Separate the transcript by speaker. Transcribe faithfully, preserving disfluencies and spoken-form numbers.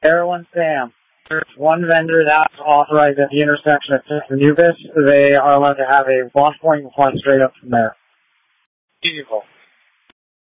Speaker 1: Carolyn Sam. There's one vendor that's authorized at the intersection of Fifth and Ubis. They are allowed to have a launch point and fly straight up from there. Vehicle.